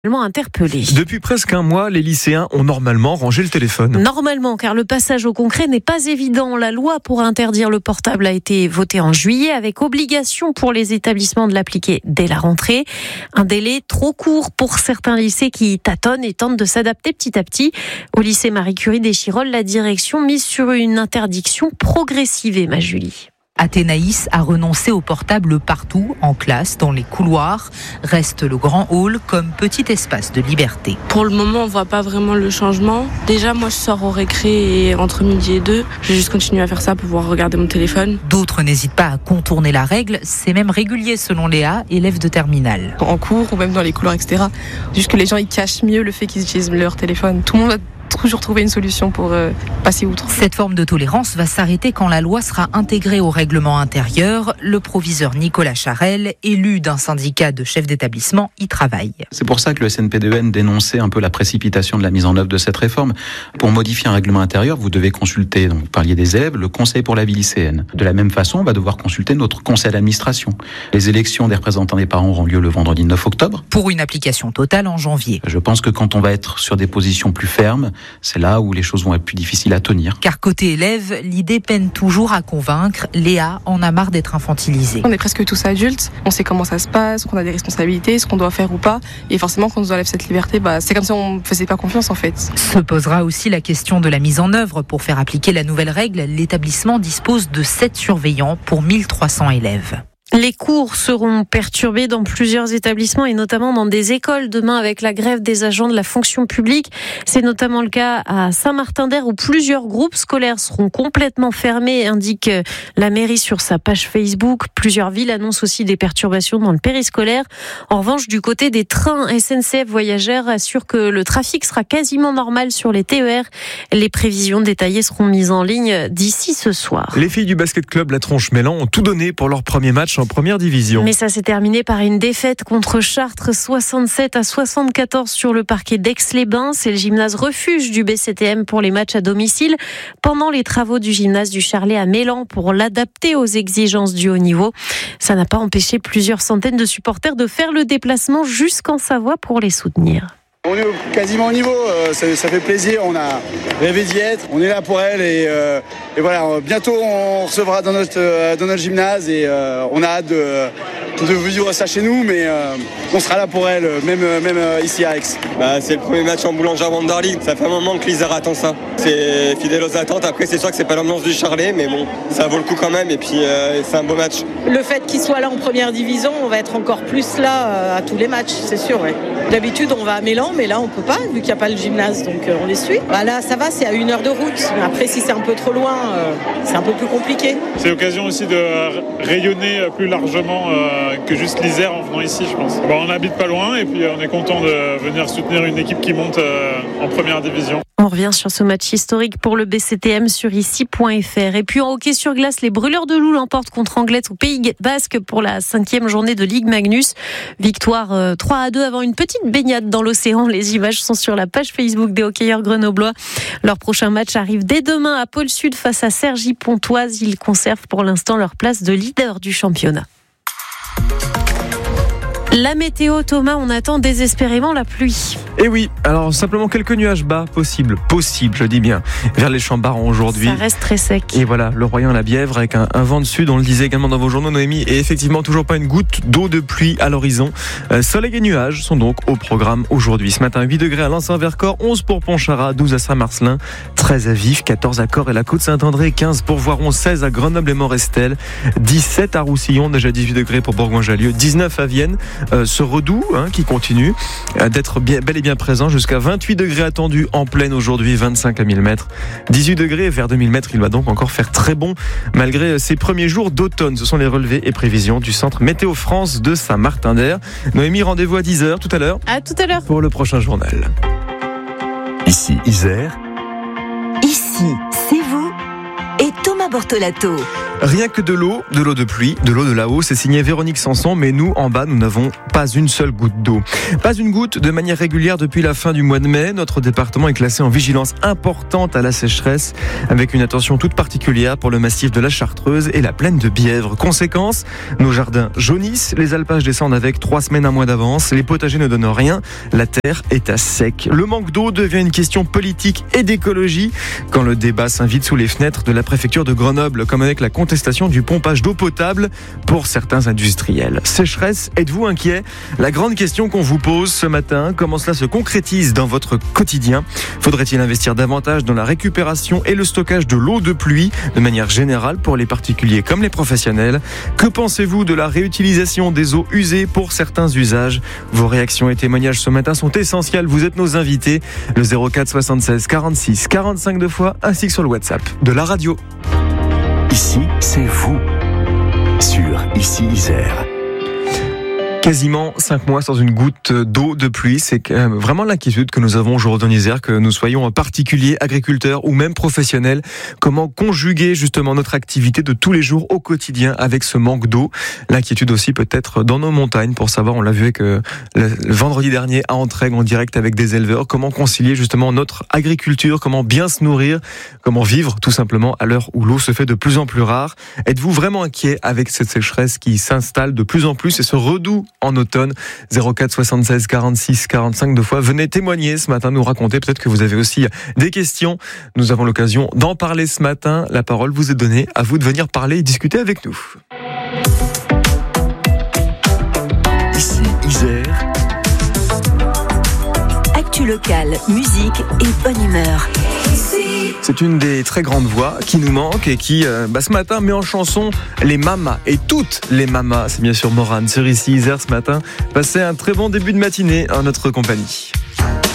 interpellés. Depuis presque un mois, les lycéens ont normalement rangé le téléphone. Normalement, car le passage au concret n'est pas évident. La loi pour interdire le portable a été votée en juillet avec obligation pour les établissements de l'appliquer dès la rentrée. Un délai trop court pour certains lycées qui tâtonnent et tentent de s'adapter petit à petit. Au lycée Marie Curie d'Échirolles, la direction mise sur une interdiction progressive, Emma Julie. Athénaïs a renoncé au portable partout, en classe, dans les couloirs. Reste le grand hall comme petit espace de liberté. Pour le moment, on voit pas vraiment le changement. Déjà, moi, je sors au récré et entre midi et 2, je vais juste continuer à faire ça pour pouvoir regarder mon téléphone. D'autres n'hésitent pas à contourner la règle. C'est même régulier selon Léa, élève de terminale. En cours ou même dans les couloirs, etc. Juste que les gens, ils cachent mieux le fait qu'ils utilisent leur téléphone. Tout le monde va toujours trouver une solution pour passer outre. Cette forme de tolérance va s'arrêter quand la loi sera intégrée au règlement intérieur. Le proviseur Nicolas Charel, élu d'un syndicat de chefs d'établissement, y travaille. C'est pour ça que le SNPDEN dénonçait un peu la précipitation de la mise en œuvre de cette réforme. Pour modifier un règlement intérieur, vous devez consulter, donc vous parliez des élèves, le conseil pour la vie lycéenne. De la même façon, on va devoir consulter notre conseil d'administration. Les élections des représentants des parents auront lieu le vendredi 9 octobre. Pour une application totale en janvier. Je pense que quand on va être sur des positions plus fermes, c'est là où les choses vont être plus difficiles à tenir. Car côté élève, l'idée peine toujours à convaincre. Léa en a marre d'être infantilisée. On est presque tous adultes, on sait comment ça se passe, qu'on a des responsabilités, ce qu'on doit faire ou pas. Et forcément, quand on nous enlève cette liberté, c'est comme si on ne faisait pas confiance en fait. Se posera aussi la question de la mise en œuvre. Pour faire appliquer la nouvelle règle, l'établissement dispose de 7 surveillants pour 1300 élèves. Les cours seront perturbés dans plusieurs établissements et notamment dans des écoles demain avec la grève des agents de la fonction publique. C'est notamment le cas à Saint-Martin-d'Air où plusieurs groupes scolaires seront complètement fermés, indique la mairie sur sa page Facebook. Plusieurs villes annoncent aussi des perturbations dans le périscolaire. En revanche, du côté des trains, SNCF Voyageurs assure que le trafic sera quasiment normal sur les TER. Les prévisions détaillées seront mises en ligne d'ici ce soir. Les filles du basket club La Tronche-Mélan ont tout donné pour leur premier match en première division. Mais ça s'est terminé par une défaite contre Chartres, 67-74 sur le parquet d'Aix-les-Bains. C'est le gymnase refuge du BCTM pour les matchs à domicile. Pendant les travaux du gymnase du Charlet à Mélan pour l'adapter aux exigences du haut niveau. Ça n'a pas empêché plusieurs centaines de supporters de faire le déplacement jusqu'en Savoie pour les soutenir. On est quasiment au niveau, ça fait plaisir, on a rêvé d'y être, on est là pour elle et voilà, bientôt on recevra dans notre gymnase et on a hâte de vivre ça chez nous, mais on sera là pour elle, même ici à Aix. C'est le premier match en Boulanger Wonder League, ça fait un moment que l'Isère attend ça. C'est fidèle aux attentes, après c'est sûr que c'est pas l'ambiance du Charlet, mais bon, ça vaut le coup quand même et puis c'est un beau match. Le fait qu'il soit là en première division, on va être encore plus là à tous les matchs, c'est sûr. Ouais. D'habitude on va à Mélan, mais là on peut pas vu qu'il n'y a pas le gymnase, donc on les suit. Là ça va, c'est à 1 heure de route. Après si c'est un peu trop loin, c'est un peu plus compliqué. C'est l'occasion aussi de rayonner plus largement que juste l'Isère en venant ici, je pense. On n'habite pas loin et puis on est content de venir soutenir une équipe qui monte en première division. On revient sur ce match historique pour le BCTM sur ici.fr. Et puis en hockey sur glace, les Brûleurs de Loups l'emportent contre Anglet au Pays Basque pour la 5e journée de Ligue Magnus. Victoire 3-2 avant une petite baignade dans l'océan. Les images sont sur la page Facebook des hockeyeurs grenoblois. Leur prochain match arrive dès demain à Pôle Sud face à Cergy-Pontoise. Ils conservent pour l'instant leur place de leader du championnat. La météo, Thomas, on attend désespérément la pluie. Et oui, alors simplement quelques nuages bas, possible, je dis bien, vers les Champs-Barans aujourd'hui. Ça reste très sec. Et voilà, le Royan-la-Bièvre avec un vent de sud, on le disait également dans vos journaux, Noémie, et effectivement toujours pas une goutte d'eau de pluie à l'horizon. Soleil et nuages sont donc au programme aujourd'hui. Ce matin, 8 degrés à Lens-Vercors, 11 pour Pontcharrat, 12 à Saint-Marcelin, 13 à Vif, 14 à Corps et la Côte-Saint-André, 15 pour Voiron, 16 à Grenoble et Morestel, 17 à Roussillon, déjà 18 degrés pour Bourgoin-Jallieu, 19 à Vienne, ce redout qui continue d'être bel et bien présent, jusqu'à 28 degrés attendus en plaine aujourd'hui, 25 à 1000 mètres, 18 degrés vers 2000 mètres, il va donc encore faire très bon malgré ces premiers jours d'automne. Ce sont les relevés et prévisions du centre Météo France de Saint-Martin-d'Air. Noémie, rendez-vous à 10h tout à l'heure. À tout à l'heure. Pour le prochain journal. Ici Isère. Ici, c'est vous et Thomas Bortolato. Rien que de l'eau de pluie, de l'eau de là-haut, c'est signé Véronique Sanson, mais nous, en bas, nous n'avons pas une seule goutte d'eau. Pas une goutte de manière régulière depuis la fin du mois de mai. Notre département est classé en vigilance importante à la sécheresse, avec une attention toute particulière pour le massif de la Chartreuse et la plaine de Bièvre. Conséquence, nos jardins jaunissent, les alpages descendent avec 3 semaines, un mois d'avance, les potagers ne donnent rien, la terre est à sec. Le manque d'eau devient une question politique et d'écologie quand le débat s'invite sous les fenêtres de la préfecture de Grenoble, comme avec la contestation du pompage d'eau potable pour certains industriels. Sécheresse, êtes-vous inquiet ? La grande question qu'on vous pose ce matin, comment cela se concrétise dans votre quotidien ? Faudrait-il investir davantage dans la récupération et le stockage de l'eau de pluie de manière générale pour les particuliers comme les professionnels ? Que pensez-vous de la réutilisation des eaux usées pour certains usages ? Vos réactions et témoignages ce matin sont essentiels. Vous êtes nos invités. Le 04 76 46 45 2 fois ainsi que sur le WhatsApp de la radio. Ici, c'est vous, sur Ici Isère. Quasiment 5 mois sans une goutte d'eau de pluie, c'est vraiment l'inquiétude que nous avons aujourd'hui en Isère, que nous soyons particuliers, agriculteurs ou même professionnels. Comment conjuguer justement notre activité de tous les jours au quotidien avec ce manque d'eau ? L'inquiétude aussi peut-être dans nos montagnes pour savoir, on l'a vu avec le vendredi dernier à Entraigues en direct avec des éleveurs, comment concilier justement notre agriculture, comment bien se nourrir, comment vivre tout simplement à l'heure où l'eau se fait de plus en plus rare. Êtes-vous vraiment inquiet avec cette sécheresse qui s'installe de plus en plus et ce redout en automne? 04 76 46 45 2 fois. Venez témoigner ce matin, nous raconter. Peut-être que vous avez aussi des questions. Nous avons l'occasion d'en parler ce matin. La parole vous est donnée. À vous de venir parler et discuter avec nous. Ici Isère. Actu locale, musique et bonne humeur. C'est une des très grandes voix qui nous manque et qui, ce matin, met en chanson les mamas. Et toutes les mamas, c'est bien sûr Morane sur Ici Isère ce matin. Passez un très bon début de matinée en notre compagnie.